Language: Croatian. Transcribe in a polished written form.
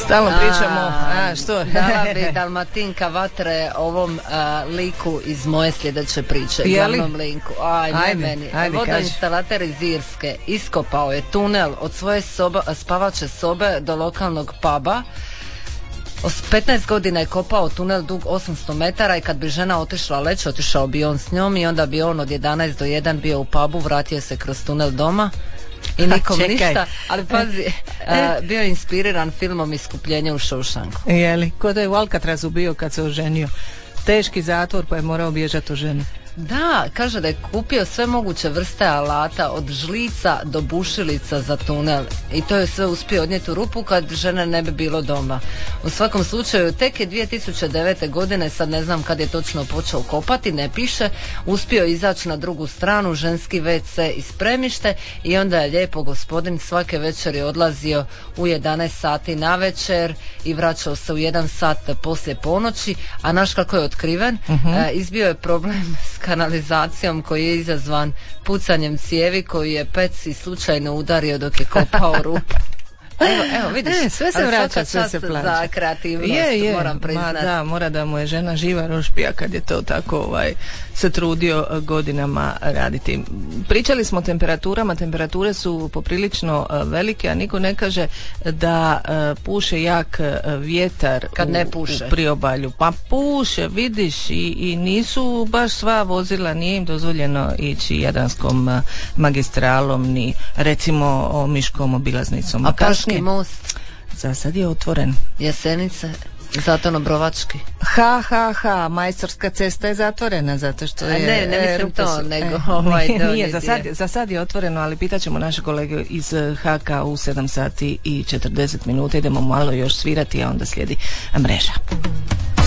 Stalno pričamo, što? Dala bi Dalmatinka vatre ovom liku iz moje sljedeće priče, glavnom linku. Vodoinstalater iz Irske iskopao je tunel od svoje spavače sobe do lokalnog puba. 15 godina je kopao tunel dug 800 metara i kad bi žena otišla leći, otišao bi on s njom i onda bi on od 11 do 1 bio u pubu, vratio se kroz tunel doma i nikom ništa, ali pazi, bio je inspiriran filmom Iskupljenje u Shawshanku. Jeli, ko da je u Alcatrazu bio kad se oženio. Teški zatvor pa je morao bježati od žene. Da, kaže da je kupio sve moguće vrste alata, od žlica do bušilica za tunel, i to je sve uspio odnijeti u rupu kad žene ne bi bilo doma. U svakom slučaju, tek je 2009. godine, sad ne znam kad je točno počeo kopati, ne piše, uspio izaći na drugu stranu, ženski WC i spremište, i onda je lijepo gospodin svake večeri odlazio u 11 sati na večer i vraćao se u 1 sat poslije ponoći, a naš kako je otkriven, izbio je problem s kanalizacijom koji je izazvan pucanjem cijevi koju je pec i slučajno udario dok je kopao rupu. Evo vidiš, sve se vraća, sve se plaća. Za kreativnost, moram priznati. Da, mora da mu je žena živa rošpija kad je to tako se trudio godinama raditi. Pričali smo o temperaturama, temperature su poprilično velike, a niko ne kaže da puše jak vjetar kad ne puše u priobalju. Pa puše, vidiš, i nisu baš sva vozila, nije im dozvoljeno ići Jadranskom magistralom ni recimo Omiškom obilaznicom. A Paški most za sad je otvoren. Jesenice, Zatono-Brovački. Majstorska cesta je zatvorena zato što je... Ne mislim to, nego nije, za sad je otvoreno, ali pitaćemo naše kolege iz HK u 7 sati i 40 minuta. Idemo malo još svirati, a onda slijedi mreža.